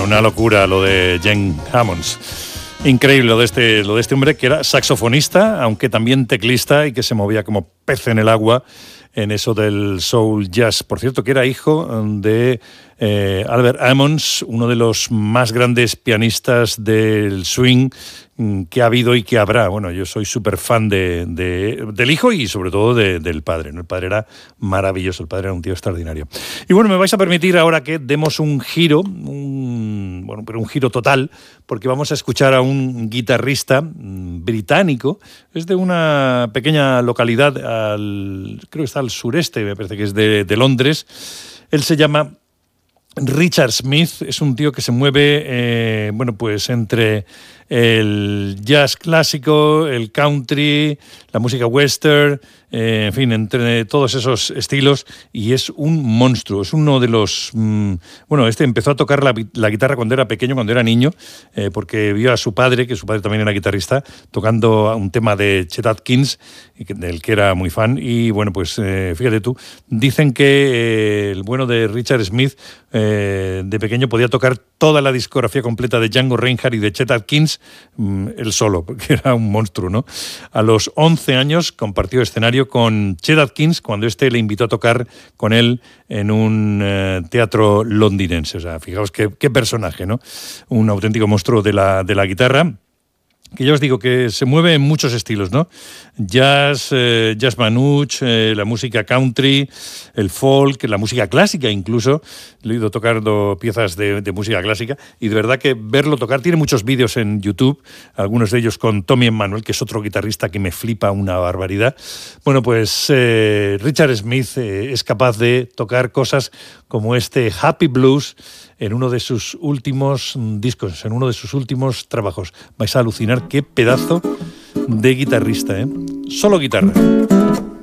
una locura lo de Gene Hammonds. Increíble lo de este hombre que era saxofonista, aunque también teclista y que se movía como pez en el agua en eso del soul jazz. Por cierto, que era hijo de Albert Ammons, uno de los más grandes pianistas del swing que ha habido y que habrá. Bueno, yo soy súper fan del hijo y sobre todo del padre, ¿no? El padre era maravilloso, el padre era un tío extraordinario. Y bueno, me vais a permitir ahora que demos un giro, pero un giro total, porque vamos a escuchar a un guitarrista británico. Es de una pequeña localidad, creo que está al sureste, me parece que es de Londres. Él se llama Richard Smith, es un tío que se mueve, pues entre el jazz clásico, el country, la música western, en fin, entre todos esos estilos, y es un monstruo, es uno de los... empezó a tocar la guitarra cuando era pequeño, cuando era niño, porque vio a su padre, que su padre también era guitarrista, tocando un tema de Chet Atkins, del que era muy fan, y bueno, pues fíjate tú, dicen que el bueno de Richard Smith de pequeño podía tocar toda la discografía completa de Django Reinhardt y de Chet Atkins él solo, porque era un monstruo, ¿no? A los 11 años compartió escenario con Chet Atkins cuando este le invitó a tocar con él en un teatro londinense. O sea, fijaos qué personaje, ¿no? Un auténtico monstruo de la guitarra, que ya os digo que se mueve en muchos estilos, ¿no? Jazz, jazz manouche, la música country, el folk, la música clásica incluso. Le he ido tocando piezas de música clásica y de verdad que verlo tocar, tiene muchos vídeos en YouTube, algunos de ellos con Tommy Emmanuel, que es otro guitarrista que me flipa una barbaridad. Bueno, pues Richard Smith es capaz de tocar cosas como este Happy Blues en uno de sus últimos discos, en uno de sus últimos trabajos. Vais a alucinar qué pedazo de guitarrista, ¿eh? Solo guitarra.